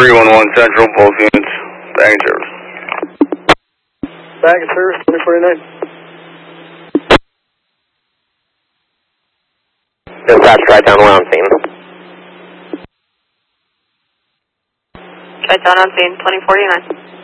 311 Central, both units, bag service. Bag service, 2049. Dispatch, Tri-Town, we're on scene. Tri-Town on scene, 2049.